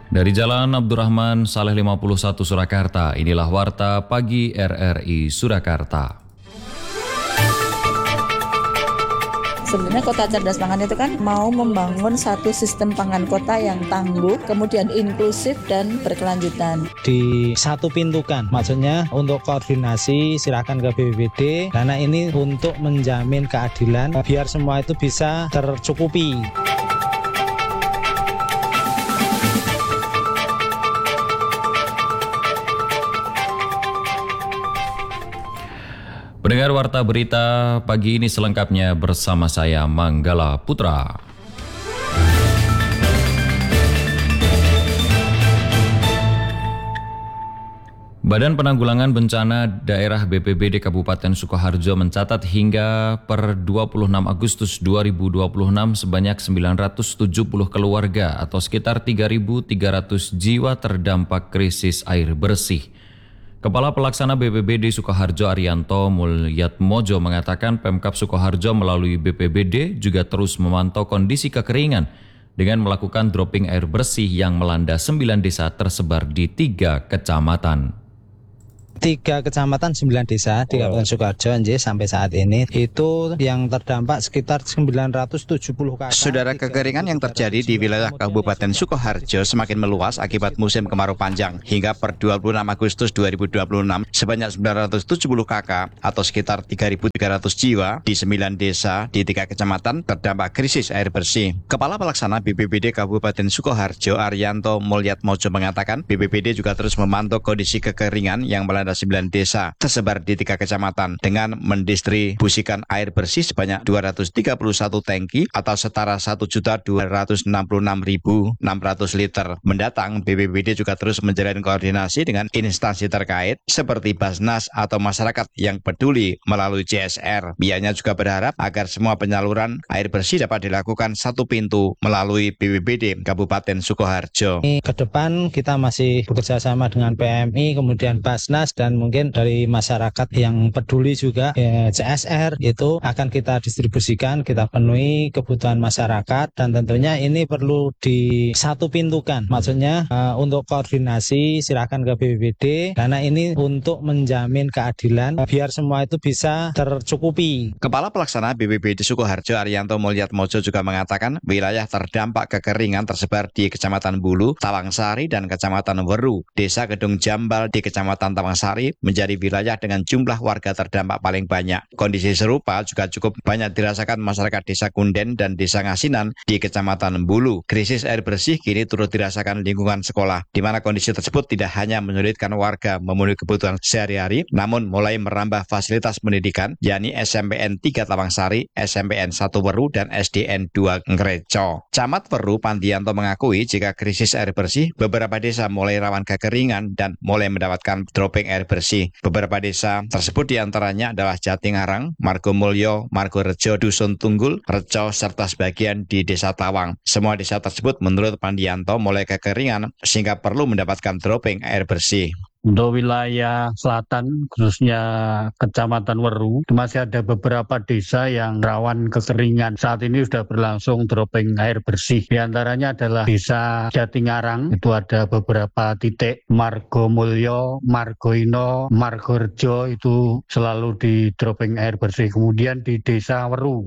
Dari Jalan Abdurrahman Saleh 51 Surakarta, inilah Warta Pagi RRI Surakarta. Sebenarnya Kota Cerdas Pangan itu kan mau membangun satu sistem pangan kota yang tangguh, kemudian inklusif dan berkelanjutan. Di satu pintukan, maksudnya untuk koordinasi silakan ke BPBD, karena ini untuk menjamin keadilan biar semua itu bisa tercukupi. Pendengar Warta Berita pagi ini selengkapnya bersama saya Manggala Putra. Badan Penanggulangan Bencana Daerah BPBD Kabupaten Sukoharjo mencatat hingga per 26 Agustus 2026 sebanyak 970 keluarga atau sekitar 3.300 jiwa terdampak krisis air bersih. Kepala Pelaksana BPBD Sukoharjo Arianto Mulyatmojo mengatakan Pemkab Sukoharjo melalui BPBD juga terus memantau kondisi kekeringan dengan melakukan dropping air bersih yang melanda 9 desa tersebar di 3 kecamatan. 3 kecamatan 9 desa di Kabupaten Sukoharjo sampai saat ini itu yang terdampak sekitar 970 kakak. Saudara, kekeringan yang terjadi di wilayah Kabupaten Sukoharjo semakin meluas akibat musim kemarau panjang. Hingga per 26 Agustus 2026 sebanyak 970 kakak atau sekitar 3.300 jiwa di 9 desa di 3 kecamatan terdampak krisis air bersih. Kepala Pelaksana BPBD Kabupaten Sukoharjo Arianto Mulyatmojo mengatakan BPBD juga terus memantau kondisi kekeringan yang melanda 9 desa tersebar di 3 kecamatan dengan mendistribusikan air bersih sebanyak 231 tangki atau setara 1.266.600 liter. Mendatang, BPBD juga terus menjalin koordinasi dengan instansi terkait seperti Basnas atau masyarakat yang peduli melalui CSR. Bianya juga berharap agar semua penyaluran air bersih dapat dilakukan satu pintu melalui BPBD Kabupaten Sukoharjo. Ke depan kita masih bekerja sama dengan PMI, kemudian Basnas, dan mungkin dari masyarakat yang peduli juga CSR itu akan kita distribusikan, kita penuhi kebutuhan masyarakat, dan tentunya ini perlu di satu pintukan, maksudnya untuk koordinasi silakan ke BPBD karena ini untuk menjamin keadilan biar semua itu bisa tercukupi. Kepala Pelaksana BPBD Sukoharjo Arianto Mulyatmojo juga mengatakan wilayah terdampak kekeringan tersebar di Kecamatan Bulu, Tawangsari, dan Kecamatan Weru. Desa Gedung Jambal di Kecamatan Tawangsari menjadi wilayah dengan jumlah warga terdampak paling banyak. Kondisi serupa juga cukup banyak dirasakan masyarakat Desa Kunden dan Desa Ngasinan di Kecamatan Bulu. Krisis air bersih kini turut dirasakan lingkungan sekolah, di mana kondisi tersebut tidak hanya menyulitkan warga memenuhi kebutuhan sehari-hari, namun mulai merambah fasilitas pendidikan, yakni SMPN 3 Tawangsari, SMPN 1 Weru, dan SDN 2 Ngreco. Camat Weru Pandianto mengakui jika krisis air bersih, beberapa desa mulai rawan kekeringan dan mulai mendapatkan dropping air bersih. Beberapa desa tersebut diantaranya adalah Jatingarang, Margomulyo, Margorejo, Dusun Tunggul, Reco, serta sebagian di Desa Tawang. Semua desa tersebut menurut Pandianto mulai kekeringan sehingga perlu mendapatkan dropping air bersih. Untuk wilayah selatan, khususnya Kecamatan Weru, masih ada beberapa desa yang rawan kekeringan. Saat ini sudah berlangsung dropping air bersih. Di antaranya adalah Desa Jatingarang, itu ada beberapa titik. Margomulyo, Margoino, Margorejo itu selalu di dropping air bersih. Kemudian di Desa Weru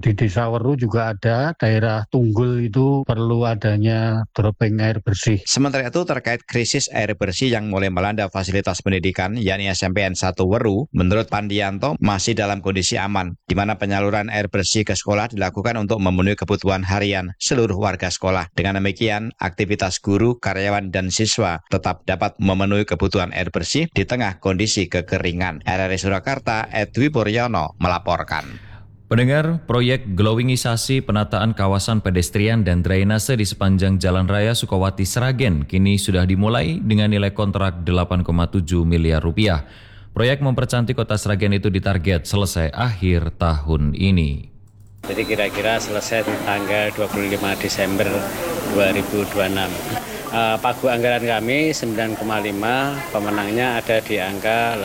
juga ada daerah Tunggul itu perlu adanya dropping air bersih. Sementara itu terkait krisis air bersih yang mulai melanda fasilitas pendidikan, yakni SMPN 1 Weru, menurut Pandianto masih dalam kondisi aman, di mana penyaluran air bersih ke sekolah dilakukan untuk memenuhi kebutuhan harian seluruh warga sekolah. Dengan demikian, aktivitas guru, karyawan, dan siswa tetap dapat memenuhi kebutuhan air bersih di tengah kondisi kekeringan. RRI Surakarta, Edwi Puryono melaporkan. Pendengar, proyek glowingisasi penataan kawasan pedestrian dan drainase di sepanjang Jalan Raya Sukowati Sragen kini sudah dimulai dengan nilai kontrak 8,7 miliar rupiah. Proyek mempercantik kota Sragen itu ditarget selesai akhir tahun ini. Jadi kira-kira selesai di tanggal 25 Desember 2026. pagu anggaran kami 9,5, pemenangnya ada di angka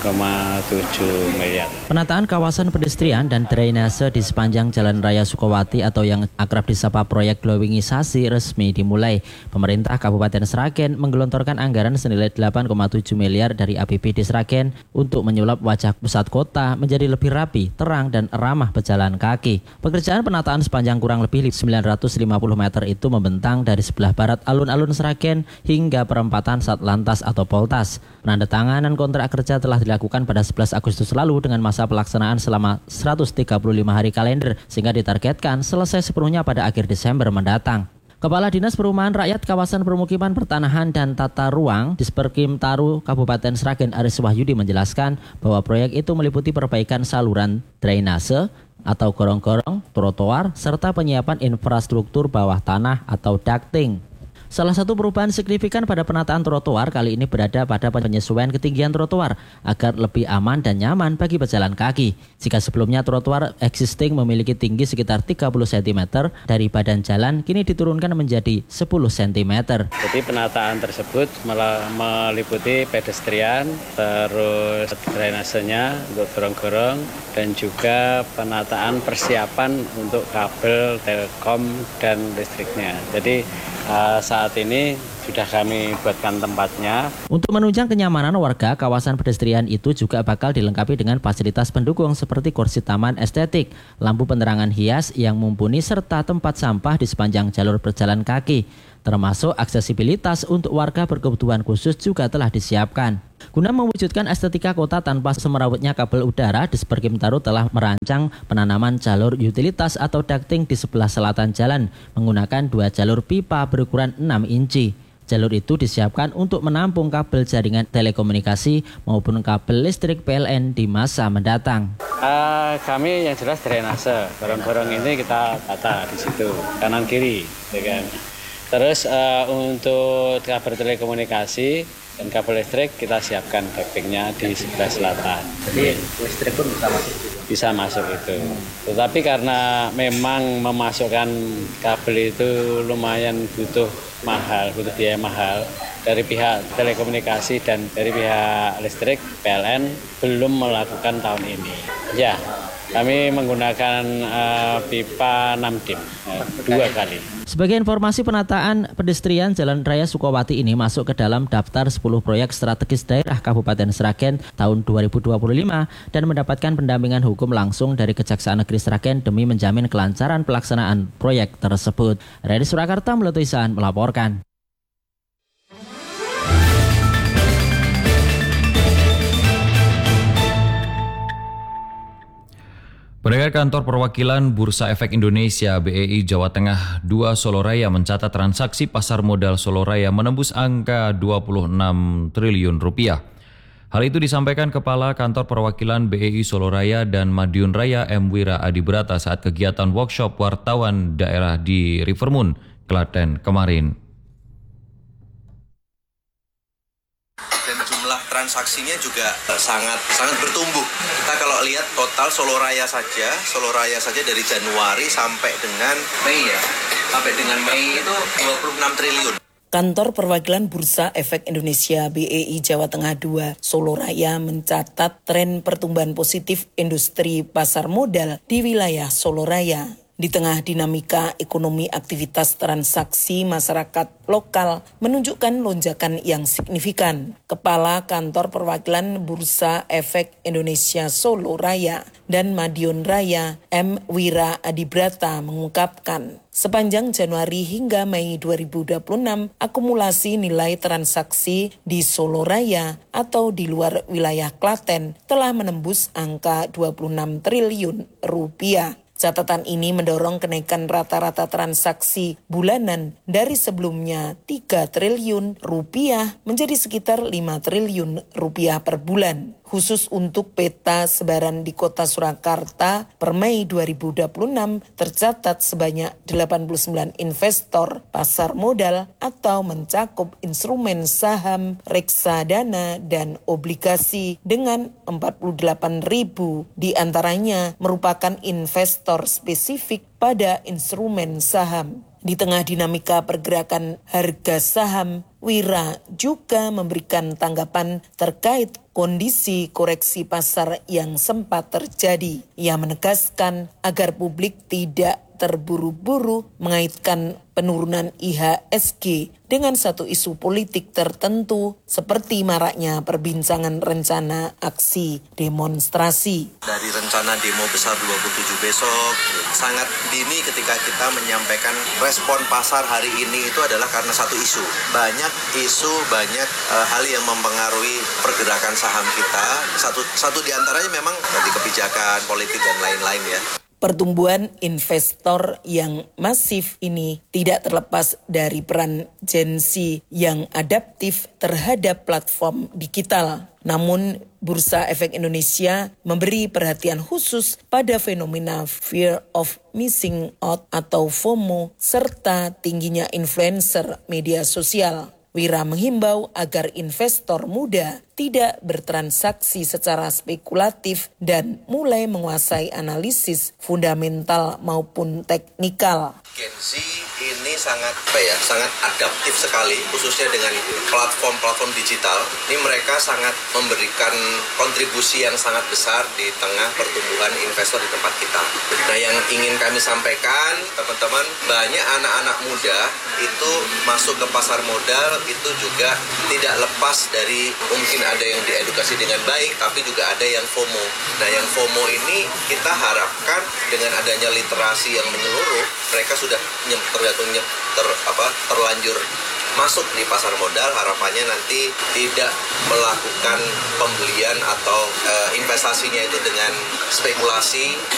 8,7 miliar. Penataan kawasan pedestrian dan drainase di sepanjang Jalan Raya Sukowati atau yang akrab disapa proyek glowingisasi resmi dimulai. Pemerintah Kabupaten Sragen menggelontorkan anggaran senilai 8,7 miliar dari APBD Sragen untuk menyulap wajah pusat kota menjadi lebih rapi, terang dan ramah pejalan kaki. Pekerjaan penataan sepanjang kurang lebih 950 meter itu membentang dari sebelah barat alun-alun Sragen hingga perempatan Satlantas atau Poltas. Penandatanganan kontrak kerja telah dilakukan pada 11 Agustus lalu dengan masa pelaksanaan selama 135 hari kalender sehingga ditargetkan selesai sepenuhnya pada akhir Desember mendatang. Kepala Dinas Perumahan Rakyat Kawasan Permukiman Pertanahan dan Tata Ruang Disperkim Taru Kabupaten Sragen Aris Wahyudi menjelaskan bahwa proyek itu meliputi perbaikan saluran drainase atau gorong-gorong, trotoar, serta penyiapan infrastruktur bawah tanah atau ducting. Salah satu perubahan signifikan pada penataan trotoar kali ini berada pada penyesuaian ketinggian trotoar agar lebih aman dan nyaman bagi pejalan kaki. Jika sebelumnya trotoar existing memiliki tinggi sekitar 30 cm dari badan jalan, kini diturunkan menjadi 10 cm. Jadi penataan tersebut meliputi pedestrian, terus drainasenya untuk gorong-gorong, dan juga penataan persiapan untuk kabel, telkom, dan listriknya. Jadi saat ini sudah kami buatkan tempatnya. Untuk menunjang kenyamanan warga, kawasan pedestrian itu juga bakal dilengkapi dengan fasilitas pendukung seperti kursi taman estetik, lampu penerangan hias yang mumpuni, serta tempat sampah di sepanjang jalur berjalan kaki. Termasuk aksesibilitas untuk warga berkebutuhan khusus juga telah disiapkan. Guna mewujudkan estetika kota tanpa semerawutnya kabel udara, Disperkim Taru telah merancang penanaman jalur utilitas atau ducting di sebelah selatan jalan menggunakan 2 jalur pipa berukuran 6 inci. Jalur itu disiapkan untuk menampung kabel jaringan telekomunikasi maupun kabel listrik PLN di masa mendatang. Kami yang jelas drainase, gorong-gorong ini kita tata di situ, kanan kiri, ya kan. Terus untuk kabel telekomunikasi dan kabel listrik kita siapkan ductingnya di sebelah selatan. Jadi listrik pun bisa masuk juga? Bisa masuk itu. Tetapi karena memang memasukkan kabel itu lumayan butuh biaya mahal. Dari pihak telekomunikasi dan dari pihak listrik, PLN belum melakukan tahun ini. Ya, kami menggunakan pipa 6 dim 2 kali. Sebagai informasi, penataan pedestrian Jalan Raya Sukowati ini masuk ke dalam daftar 10 proyek strategis daerah Kabupaten Sragen tahun 2025 dan mendapatkan pendampingan hukum langsung dari Kejaksaan Negeri Sragen demi menjamin kelancaran pelaksanaan proyek tersebut. Dari Surakarta, Meletuisan melaporkan. Pendengar, Kantor Perwakilan Bursa Efek Indonesia BEI Jawa Tengah 2 Soloraya mencatat transaksi pasar modal Soloraya menembus angka 26 triliun rupiah. Hal itu disampaikan Kepala Kantor Perwakilan BEI Soloraya dan Madiun Raya M. Wira Adibrata saat kegiatan workshop wartawan daerah di Rivermoon, Klaten kemarin. Transaksinya juga sangat bertumbuh. Kita kalau lihat total Soloraya saja dari Januari sampai dengan Mei itu 26 triliun. Kantor Perwakilan Bursa Efek Indonesia BEI Jawa Tengah 2 Soloraya mencatat tren pertumbuhan positif industri pasar modal di wilayah Soloraya. Di tengah dinamika ekonomi, aktivitas transaksi masyarakat lokal menunjukkan lonjakan yang signifikan. Kepala Kantor Perwakilan Bursa Efek Indonesia Soloraya dan Madiun Raya M. Wira Adibrata mengungkapkan, sepanjang Januari hingga Mei 2026, akumulasi nilai transaksi di Soloraya atau di luar wilayah Klaten telah menembus angka 26 triliun rupiah. Catatan ini mendorong kenaikan rata-rata transaksi bulanan dari sebelumnya 3 triliun rupiah menjadi sekitar 5 triliun rupiah per bulan. Khusus untuk peta sebaran di Kota Surakarta per Mei 2026 tercatat sebanyak 89 investor pasar modal atau mencakup instrumen saham, reksadana, dan obligasi dengan 48.000 diantaranya merupakan investor spesifik pada instrumen saham. Di tengah dinamika pergerakan harga saham, Wira juga memberikan tanggapan terkait kondisi koreksi pasar yang sempat terjadi. Ia menegaskan agar publik tidak terburu-buru mengaitkan penurunan IHSG dengan satu isu politik tertentu seperti maraknya perbincangan rencana aksi demonstrasi. Dari rencana demo besar 27 besok, sangat dini ketika kita menyampaikan respon pasar hari ini itu adalah karena satu isu. Banyak isu, banyak hal yang mempengaruhi pergerakan saham kita. Satu di antaranya memang dari kebijakan politik dan lain-lain ya. Pertumbuhan investor yang masif ini tidak terlepas dari peran Gen Z yang adaptif terhadap platform digital. Namun, Bursa Efek Indonesia memberi perhatian khusus pada fenomena fear of missing out atau FOMO serta tingginya influencer media sosial. Wira menghimbau agar investor muda tidak bertransaksi secara spekulatif dan mulai menguasai analisis fundamental maupun teknikal. Gen Z ini sangat adaptif sekali, khususnya dengan platform-platform digital. Ini mereka sangat memberikan kontribusi yang sangat besar di tengah pertumbuhan investor di tempat kita. Nah, yang ingin kami sampaikan, teman-teman, banyak anak-anak muda itu masuk ke pasar modal itu juga tidak lepas dari mungkin ada yang diedukasi dengan baik, tapi juga ada yang FOMO. Nah, yang FOMO ini kita harapkan dengan adanya literasi yang menyeluruh, mereka sudah terlanjur masuk di pasar modal, harapannya nanti tidak melakukan pembelian atau investasinya itu dengan spekulasi.